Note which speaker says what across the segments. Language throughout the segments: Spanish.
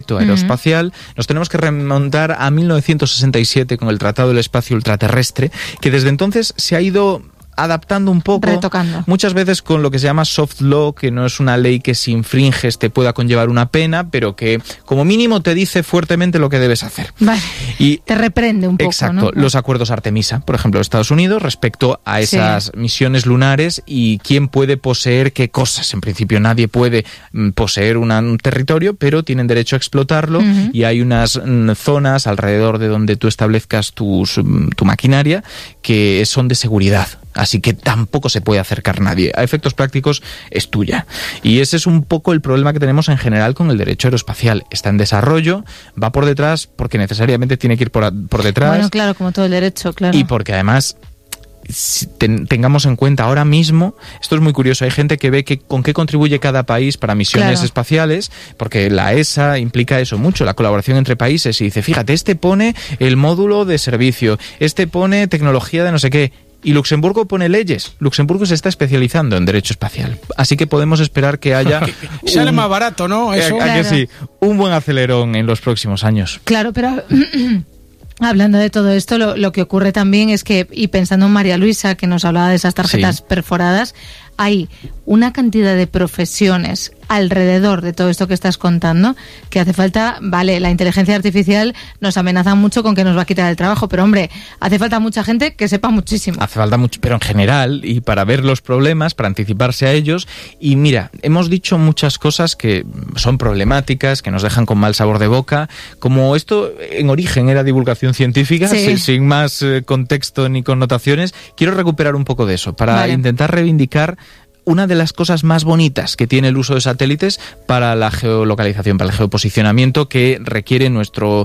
Speaker 1: proyecto aeroespacial, nos tenemos que remontar a 1967 con el Tratado del Espacio Ultraterrestre, que desde entonces se ha ido adaptando un poco,
Speaker 2: retocando.
Speaker 1: Muchas veces con lo que se llama soft law, que no es una ley que si infringes te pueda conllevar una pena, pero que como mínimo te dice fuertemente lo que debes hacer.
Speaker 2: Vale.
Speaker 1: Y
Speaker 2: te reprende un poco,
Speaker 1: exacto,
Speaker 2: ¿no?
Speaker 1: Los acuerdos Artemisa, por ejemplo, de Estados Unidos, respecto a esas misiones lunares y quién puede poseer qué cosas. En principio nadie puede poseer un territorio, pero tienen derecho a explotarlo, y hay unas zonas alrededor de donde tú establezcas tu maquinaria que son de seguridad. Así que tampoco se puede acercar nadie. A efectos prácticos es tuya. Y ese es un poco el problema que tenemos en general con el derecho aeroespacial. Está en desarrollo, va por detrás porque necesariamente tiene que ir por detrás.
Speaker 2: Bueno, claro, como todo el derecho, claro.
Speaker 1: Y porque además tengamos en cuenta ahora mismo, esto es muy curioso, hay gente que ve que con qué contribuye cada país para misiones espaciales, porque la ESA implica eso mucho, la colaboración entre países, y dice, fíjate, este pone el módulo de servicio, este pone tecnología de no sé qué, y Luxemburgo pone leyes. Luxemburgo se está especializando en derecho espacial, así que podemos esperar que haya
Speaker 3: sale más barato, ¿no? Eso.
Speaker 1: Que sí, un buen acelerón en los próximos años.
Speaker 2: Claro, pero hablando de todo esto, lo que ocurre también es que, y pensando en María Luisa, que nos hablaba de esas tarjetas perforadas, hay una cantidad de profesiones alrededor de todo esto que estás contando, que hace falta, vale, la inteligencia artificial nos amenaza mucho con que nos va a quitar el trabajo, pero hombre, hace falta mucha gente que sepa muchísimo.
Speaker 1: Hace falta mucho, pero en general, y para ver los problemas, para anticiparse a ellos, y mira, hemos dicho muchas cosas que son problemáticas, que nos dejan con mal sabor de boca, como esto en origen era divulgación científica, sin más contexto ni connotaciones. Quiero recuperar un poco de eso, para intentar reivindicar una de las cosas más bonitas que tiene el uso de satélites para la geolocalización, para el geoposicionamiento que requiere nuestro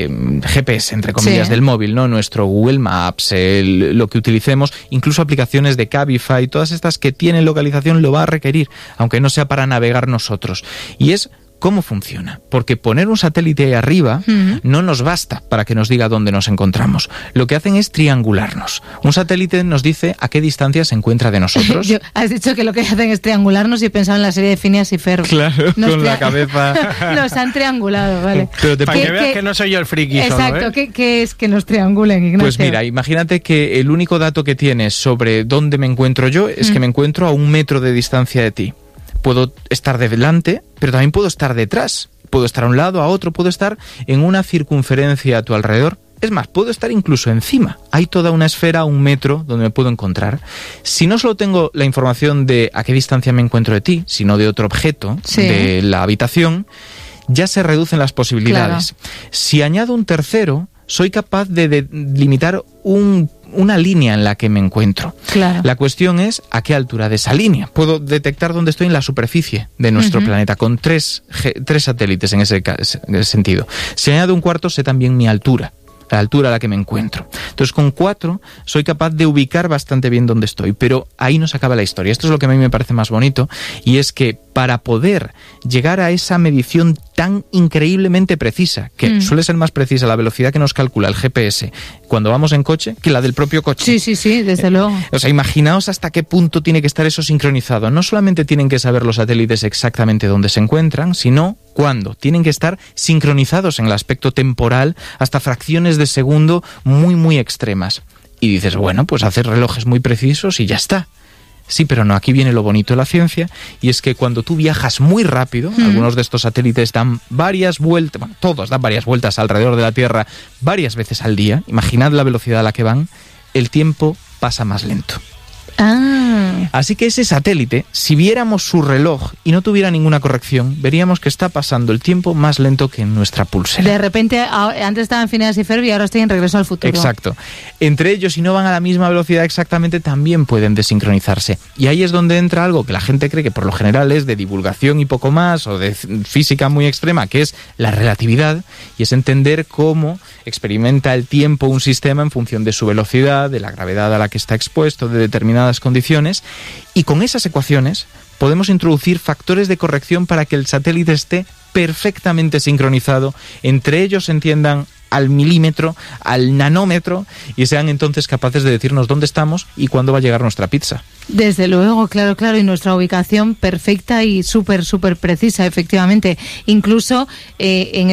Speaker 1: GPS, entre comillas, del móvil, ¿no? Nuestro Google Maps, lo que utilicemos, incluso aplicaciones de Cabify, todas estas que tienen localización lo va a requerir, aunque no sea para navegar nosotros. Y es ¿cómo funciona? Porque poner un satélite ahí arriba no nos basta para que nos diga dónde nos encontramos. Lo que hacen es triangularnos. Un satélite nos dice a qué distancia se encuentra de nosotros.
Speaker 2: Has dicho que lo que hacen es triangularnos y he pensado en la serie de Phineas y Ferb.
Speaker 1: Claro, con la cabeza.
Speaker 2: Nos han triangulado, vale.
Speaker 3: Pero para que veas que no soy yo el friki.
Speaker 2: Exacto,
Speaker 3: solo,
Speaker 2: ¿qué es que nos triangulen, Ignacio?
Speaker 1: Pues mira, imagínate que el único dato que tienes sobre dónde me encuentro yo es que me encuentro a 1 metro de distancia de ti. Puedo estar delante, pero también puedo estar detrás. Puedo estar a un lado, a otro, puedo estar en una circunferencia a tu alrededor. Es más, puedo estar incluso encima. Hay toda una esfera a 1 metro donde me puedo encontrar. Si no solo tengo la información de a qué distancia me encuentro de ti, sino de otro objeto de la habitación, ya se reducen las posibilidades. Claro. Si añado un tercero, soy capaz de delimitar una línea en la que me encuentro.
Speaker 2: Claro.
Speaker 1: La cuestión es a qué altura de esa línea. Puedo detectar dónde estoy en la superficie de nuestro planeta con 3 satélites en ese sentido. Si añado un cuarto, sé también mi altura, la altura a la que me encuentro. Entonces, con 4 soy capaz de ubicar bastante bien dónde estoy, pero ahí no se acaba la historia. Esto es lo que a mí me parece más bonito, y es que para poder llegar a esa medición tan increíblemente precisa, que suele ser más precisa la velocidad que nos calcula el GPS cuando vamos en coche que la del propio coche.
Speaker 2: Sí, desde luego.
Speaker 1: O sea, imaginaos hasta qué punto tiene que estar eso sincronizado. No solamente tienen que saber los satélites exactamente dónde se encuentran, sino cuándo. Tienen que estar sincronizados en el aspecto temporal hasta fracciones de segundo muy, muy extremas. Y dices, bueno, pues hacer relojes muy precisos y ya está. Sí, pero no, aquí viene lo bonito de la ciencia, y es que cuando tú viajas muy rápido, algunos de estos satélites dan varias vueltas, bueno, todos dan varias vueltas alrededor de la Tierra varias veces al día, imaginad la velocidad a la que van, el tiempo pasa más lento. Así que ese satélite, si viéramos su reloj y no tuviera ninguna corrección, veríamos que está pasando el tiempo más lento que en nuestra pulsera.
Speaker 2: De repente, antes estaba en Phineas y Ferb y ahora estoy en Regreso al Futuro.
Speaker 1: Exacto. Entre ellos, si no van a la misma velocidad exactamente, también pueden desincronizarse. Y ahí es donde entra algo que la gente cree que por lo general es de divulgación y poco más, o de física muy extrema, que es la relatividad, y es entender cómo experimenta el tiempo un sistema en función de su velocidad, de la gravedad a la que está expuesto, de determinadas condiciones, y con esas ecuaciones podemos introducir factores de corrección para que el satélite esté perfectamente sincronizado, entre ellos se entiendan al milímetro, al nanómetro, y sean entonces capaces de decirnos dónde estamos y cuándo va a llegar nuestra pizza.
Speaker 2: Desde luego, claro, y nuestra ubicación perfecta y súper precisa, efectivamente. Incluso en